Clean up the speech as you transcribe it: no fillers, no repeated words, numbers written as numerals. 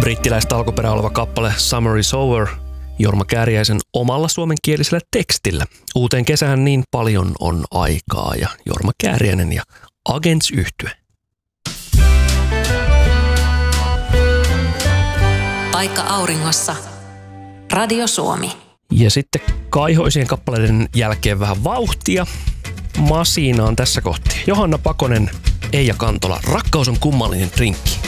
Brittiläistä alkuperää oleva kappale Summer is Over Jorma Kääriäisen omalla suomenkielisellä tekstillä. Uuteen kesään niin paljon on aikaa ja Jorma Kääriäinen ja Agents -yhtye. Paikka auringossa. Radio Suomi. Ja sitten kaihoisien kappaleiden jälkeen vähän vauhtia. Masiinaan tässä kohti. Johanna Pakonen, Eija Kantola. Rakkaus on kummallinen drinkki.